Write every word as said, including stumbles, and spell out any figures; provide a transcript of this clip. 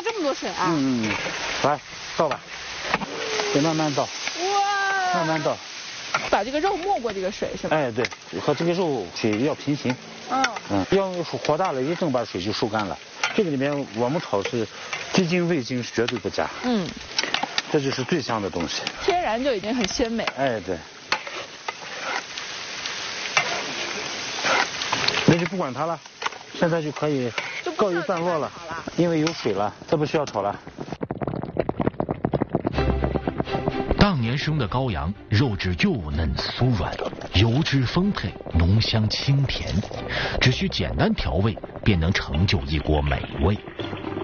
这么多水啊？ 嗯嗯，来倒吧，得慢慢倒。 哇！ 慢慢倒。 把这个肉没过这个水是吧？ 哎，对，和这个肉水要平行。 嗯。 嗯，要火大了，一正把水就收干了。这个里面我们炒是鸡精、味精绝对不加。嗯。这就是最香的东西。 天然就已经很鲜美。 哎，对。那就不管它了，现在就可以告一段落了，因为有水了，这不需要炒了。 当年生的羔羊，肉质幼嫩酥软，油脂丰沛，浓香清甜，只需简单调味，便能成就一锅美味。